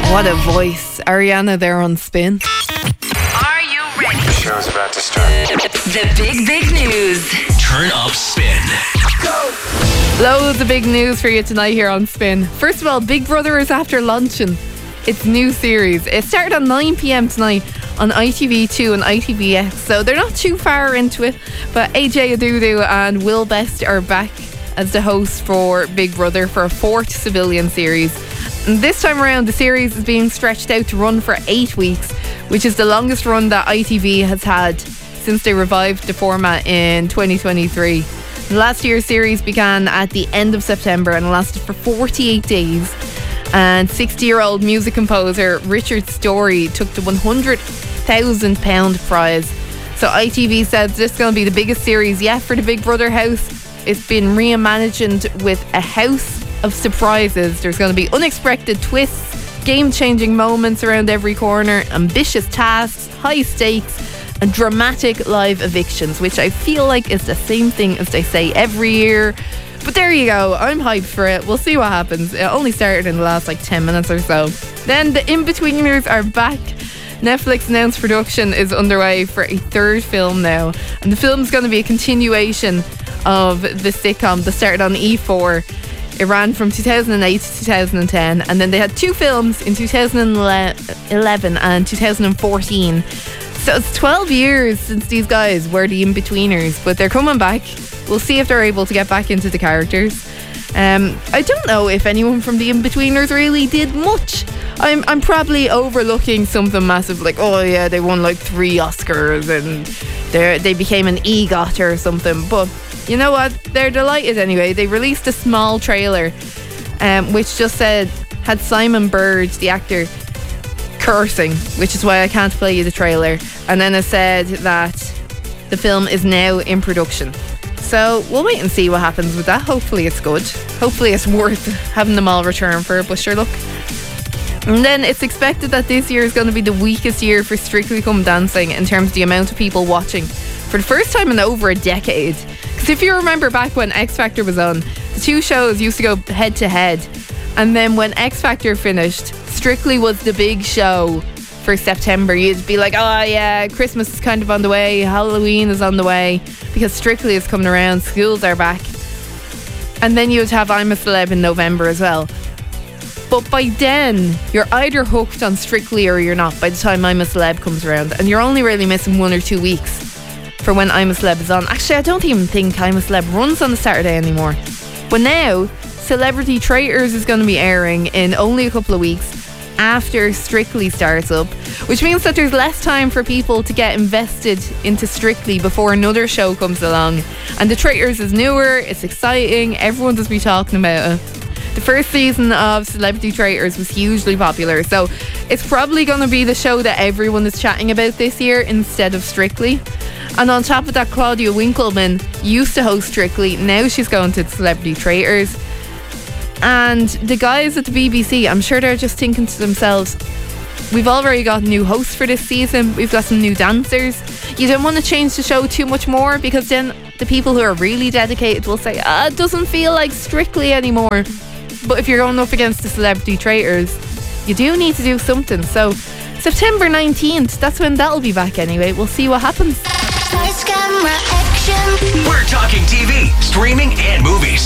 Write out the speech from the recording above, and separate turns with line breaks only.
What a voice. Ariana there on Spin.
Are you ready?
The show's about to start.
The big news.
Turn up Spin.
Go!
Loads of big news for you tonight here on Spin. First of all, Big Brother is after luncheon. Its new series. It started at 9 p.m. tonight on ITV2 and ITVX, so they're not too far into it. But AJ Adudu and Will Best are back as the host for Big Brother for a fourth civilian series. And this time around, the series is being stretched out to run for 8 weeks, which is the longest run that ITV has had since they revived the format in 2023. Last year's series began at the end of September and lasted for 48 days. And 60-year-old music composer Richard Story took the £100,000 prize. So ITV says this is going to be the biggest series yet for the Big Brother house. It's been reimagined with a house of surprises. There's going to be unexpected twists, game-changing moments around every corner, ambitious tasks, high stakes, and dramatic live evictions, which I feel like is the same thing as they say every year. But there you go, I'm hyped for it. We'll see what happens. It only started in the last 10 minutes or so. Then the In-Betweeners are back. Netflix announced production is underway for a third film now, and the film's going to be a continuation of the sitcom that started on E4. It ran from 2008 to 2010, and then they had two films in 2011 and 2014. So it's 12 years since these guys were the In-Betweeners, but they're coming back. We'll see if they're able to get back into the characters. I don't know if anyone from the In-Betweeners really did much. I'm probably overlooking something massive like, oh yeah, they won 3 Oscars and they became an EGOT or something. But you know what? They're delighted anyway. They released a small trailer which just had Simon Bird, the actor, cursing, which is why I can't play you the trailer. And then it said that the film is now in production. So we'll wait and see what happens with that. Hopefully it's good. Hopefully it's worth having them all return for it, but sure luck. And then it's expected that this year is going to be the weakest year for Strictly Come Dancing in terms of the amount of people watching for the first time in over a decade. Because if you remember back when X Factor was on, the two shows used to go head to head. And then when X Factor finished, Strictly was the big show for September. You'd be like, oh yeah, Christmas is kind of on the way, Halloween is on the way, because Strictly is coming around, schools are back. And then you would have I'm a Celeb in November as well. But by then, you're either hooked on Strictly or you're not by the time I'm a Celeb comes around. And you're only really missing 1 or 2 weeks for when I'm a Celeb is on. Actually, I don't even think I'm a Celeb runs on a Saturday anymore. But now, Celebrity Traitors is going to be airing in only a couple of weeks after Strictly starts up, which means that there's less time for people to get invested into Strictly before another show comes along. And The Traitors is newer, it's exciting, everyone does be talking about it. The first season of Celebrity Traitors was hugely popular, so it's probably going to be the show that everyone is chatting about this year instead of Strictly. And on top of that, Claudia Winkleman used to host Strictly, now she's going to Celebrity Traitors. And the guys at the BBC, I'm sure they're just thinking to themselves, we've already got new hosts for this season, we've got some new dancers. You don't want to change the show too much more, because then the people who are really dedicated will say, it doesn't feel like Strictly anymore. But if you're going up against the Celebrity Traitors, you do need to do something. So September 19th, that's when that'll be back anyway. We'll see what happens.
We're talking TV, streaming, and movies.